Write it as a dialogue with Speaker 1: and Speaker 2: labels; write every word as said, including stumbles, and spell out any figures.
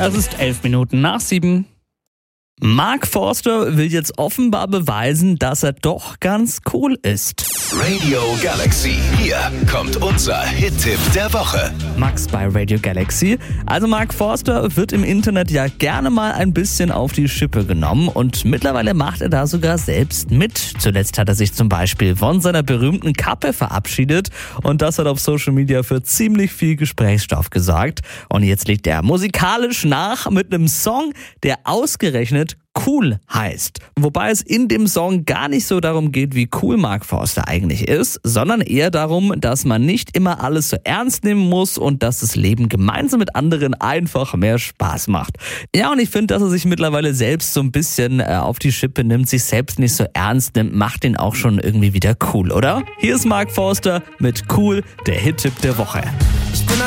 Speaker 1: Es ist elf Minuten nach sieben. Mark Forster will jetzt offenbar beweisen, dass er doch ganz cool ist.
Speaker 2: Radio Galaxy, hier kommt unser Hit-Tipp der Woche.
Speaker 1: Max bei Radio Galaxy. Also Mark Forster wird im Internet ja gerne mal ein bisschen auf die Schippe genommen und mittlerweile macht er da sogar selbst mit. Zuletzt hat er sich zum Beispiel von seiner berühmten Kappe verabschiedet und das hat auf Social Media für ziemlich viel Gesprächsstoff gesorgt. Und jetzt legt er musikalisch nach mit einem Song, der ausgerechnet Cool heißt. Wobei es in dem Song gar nicht so darum geht, wie cool Mark Forster eigentlich ist, sondern eher darum, dass man nicht immer alles so ernst nehmen muss und dass das Leben gemeinsam mit anderen einfach mehr Spaß macht. Ja, und ich finde, dass er sich mittlerweile selbst so ein bisschen äh, auf die Schippe nimmt, sich selbst nicht so ernst nimmt, macht ihn auch schon irgendwie wieder cool, oder? Hier ist Mark Forster mit Cool, der Hit-Tipp der Woche.